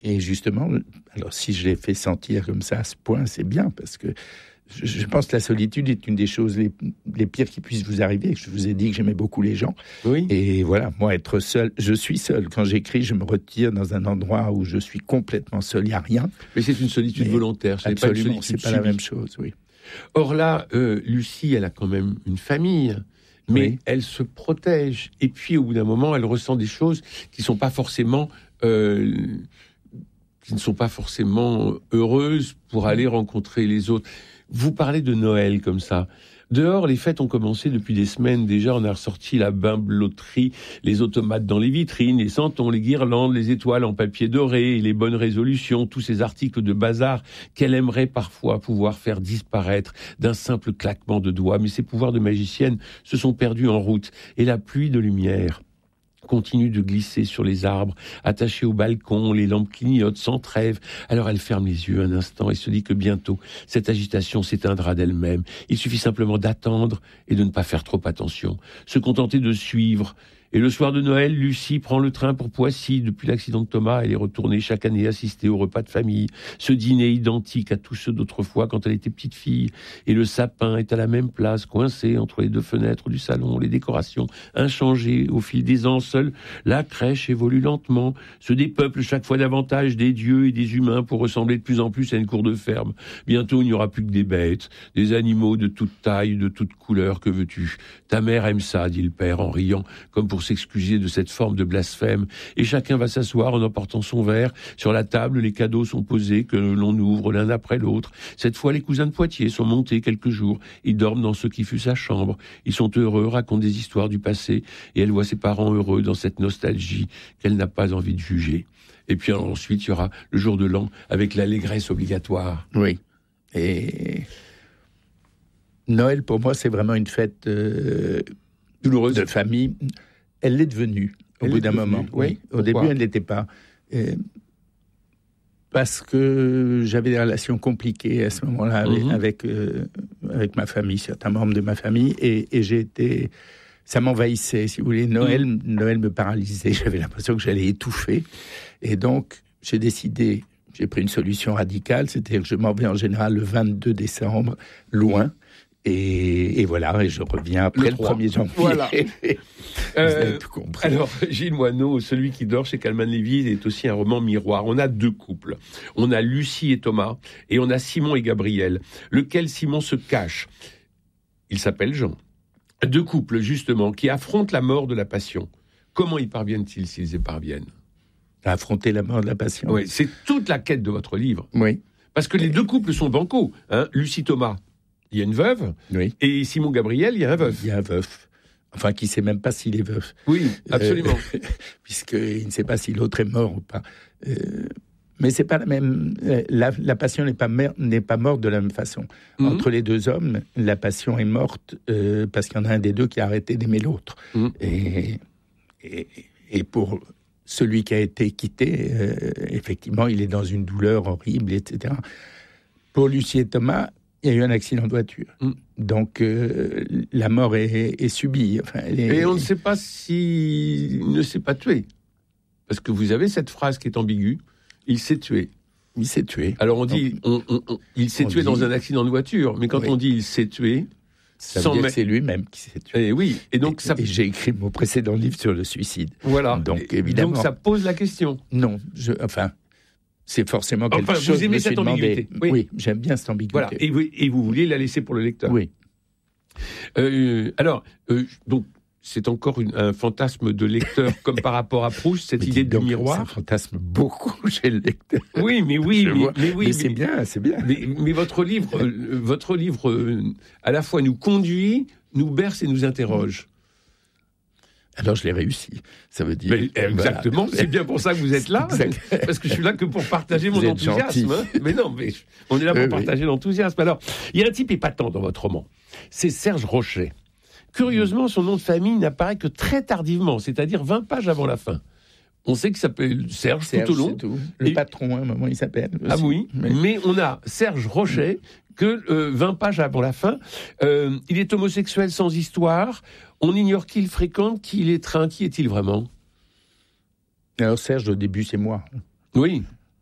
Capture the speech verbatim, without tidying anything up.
Et justement, alors si je l'ai fait sentir comme ça à ce point, c'est bien, parce que je, je pense que la solitude est une des choses les, les pires qui puissent vous arriver. Je vous ai dit que j'aimais beaucoup les gens. Oui. Et voilà, moi, être seul, je suis seul. Quand j'écris, je me retire dans un endroit où je suis complètement seul, il n'y a rien. Mais c'est une solitude Mais volontaire, ce n'est pas une absolument, solitude c'est pas la subie. même chose, oui. Or là, euh, Lucie, elle a quand même une famille, mais Oui. elle se protège. Et puis, au bout d'un moment, elle ressent des choses qui sont pas forcément, euh, qui ne sont pas forcément heureuses pour aller rencontrer les autres. Vous parlez de Noël comme ça. Dehors, les fêtes ont commencé depuis des semaines déjà. On a ressorti la bimbeloterie, les automates dans les vitrines, les santons, les guirlandes, les étoiles en papier doré, et les bonnes résolutions, tous ces articles de bazar qu'elle aimerait parfois pouvoir faire disparaître d'un simple claquement de doigts. Mais ses pouvoirs de magicienne se sont perdus en route. Et la pluie de lumière continue de glisser sur les arbres, attachés au balcon, les lampes clignotent sans trêve. Alors elle ferme les yeux un instant et se dit que bientôt, cette agitation s'éteindra d'elle-même. Il suffit simplement d'attendre et de ne pas faire trop attention, se contenter de suivre. Et le soir de Noël, Lucie prend le train pour Poissy. Depuis l'accident de Thomas, elle est retournée chaque année assister au repas de famille. Ce dîner identique à tous ceux d'autrefois quand elle était petite fille. Et le sapin est à la même place, coincé entre les deux fenêtres du salon. Les décorations inchangées au fil des ans. Seule la crèche évolue lentement, se dépeuple chaque fois davantage des dieux et des humains pour ressembler de plus en plus à une cour de ferme. Bientôt, il n'y aura plus que des bêtes, des animaux de toute taille, de toute couleur. Que veux-tu ? Ta mère aime ça, dit le père en riant, comme pour s'excuser de cette forme de blasphème. Et chacun va s'asseoir en emportant son verre. Sur la table, les cadeaux sont posés, que l'on ouvre l'un après l'autre. Cette fois, les cousins de Poitiers sont montés quelques jours. Ils dorment dans ce qui fut sa chambre. Ils sont heureux, racontent des histoires du passé. Et elle voit ses parents heureux dans cette nostalgie qu'elle n'a pas envie de juger. Et puis ensuite, il y aura le jour de l'an avec l'allégresse obligatoire. Oui. Et Noël, pour moi, c'est vraiment une fête euh, douloureuse de famille. Elle l'est devenue au elle bout est d'un devenue, moment. Oui. Oui. Au Pourquoi ? début, elle ne l'était pas. Et parce que j'avais des relations compliquées à ce moment-là avec, Mm-hmm. avec, euh, avec ma famille, certains membres de ma famille, et, et j'ai été... Ça m'envahissait, si vous voulez. Noël, mm. Noël me paralysait. J'avais l'impression que j'allais étouffer. Et donc, j'ai décidé... J'ai pris une solution radicale, c'est-à-dire que je m'en vais en général le vingt-deux décembre, loin. Et, et voilà, et je reviens après le, le premier janvier. Voilà. Vous euh, avez tout compris. Alors, Gilles Moineau, Celui qui dort chez Calman Lévy, est aussi un roman miroir. On a deux couples. On a Lucie et Thomas, et on a Simon et Gabriel. Lequel Simon se cache ? Il s'appelle Jean. Deux couples, justement, qui affrontent la mort de la passion. Comment y parviennent-ils s'ils y parviennent ? À affronter la mort de la passion. Oui, c'est toute la quête de votre livre. Oui. Parce que les deux couples sont bancaux. Hein. Lucie Thomas, il y a une veuve. Oui. Et Simon Gabriel, il y a un veuf. Il y a un veuf. Enfin, qui ne sait même pas s'il est veuf. Oui, absolument. Euh, puisqu'il ne sait pas si l'autre est mort ou pas. Euh, mais c'est pas la même... La, la passion n'est pas, mer, n'est pas morte de la même façon. Mm-hmm. Entre les deux hommes, la passion est morte euh, parce qu'il y en a un des deux qui a arrêté d'aimer l'autre. Mm-hmm. Et, et, et pour... Celui qui a été quitté, euh, effectivement, il est dans une douleur horrible, et cetera. Pour Lucie et Thomas, il y a eu un accident de voiture. Mm. Donc, euh, la mort est, est subie. Enfin, elle est... Et on ne sait pas s'il ne s'est pas tué. Parce que vous avez cette phrase qui est ambiguë. Il s'est tué. Il s'est tué. Alors, on dit, Donc, on, on, on, il s'est tué dit... dans un accident de voiture. Mais quand oui. on dit il s'est tué... Ça veut dire que c'est lui-même qui s'est tué. Et oui, et donc et, ça... et j'ai écrit mon précédent livre sur le suicide. Voilà. Donc évidemment. Donc ça pose la question. Non, je, enfin, c'est forcément quelque enfin, chose. Vous aimez cette ambiguïté. Oui, oui j'aime bien cette ambiguïté. Voilà. Et vous, et vous vouliez la laisser pour le lecteur. Oui. Euh, alors, euh, donc. C'est encore une, un fantasme de lecteur, comme par rapport à Proust, cette mais idée donc, du miroir. Ça fantasme beaucoup chez le lecteur. Oui, mais oui, mais, mais oui, mais c'est mais, bien, c'est bien. Mais, mais votre livre, euh, votre livre, euh, à la fois nous conduit, nous berce et nous interroge. Alors je l'ai réussi, ça veut dire. Mais, exactement, voilà. C'est bien pour ça que vous êtes là, parce que je suis là que pour partager mon enthousiasme. Hein. Mais non, mais on est là pour oui, partager oui. l'enthousiasme. Alors, il y a un type épatant dans votre roman, c'est Serge Rochet. Curieusement, son nom de famille n'apparaît que très tardivement, c'est-à-dire vingt pages avant la fin. On sait qu'il s'appelle Serge, Serge tout au long. Tout. Le et... patron, à un moment, il s'appelle. Ah oui, mais... mais on a Serge Rochet, que euh, vingt pages avant la fin. Euh, il est homosexuel sans histoire. On ignore qui il fréquente, qui il étreint. Qui est-il vraiment ? Alors Serge, au début, c'est moi. Oui.